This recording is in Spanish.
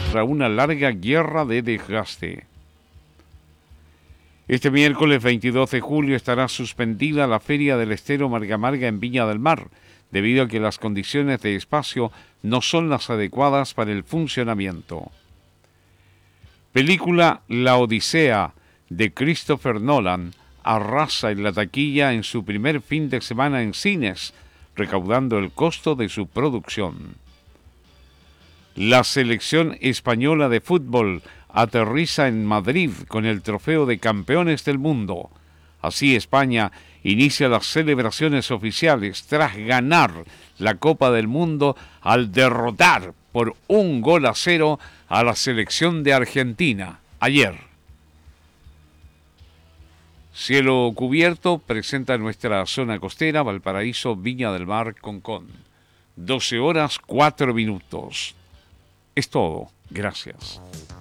tras una larga guerra de desgaste. Este miércoles 22 de julio estará suspendida la Feria del Estero Marga Marga en Viña del Mar, debido a que las condiciones de espacio no son las adecuadas para el funcionamiento. Película La Odisea de Christopher Nolan arrasa en la taquilla en su primer fin de semana en cines, recaudando el costo de su producción. La selección española de fútbol aterriza en Madrid con el trofeo de campeones del mundo. Así España inicia las celebraciones oficiales tras ganar la Copa del Mundo al derrotar por 1-0 a la selección de Argentina ayer. Cielo cubierto presenta nuestra zona costera, Valparaíso, Viña del Mar, Concón. 12 horas 4 minutos. Es todo. Gracias.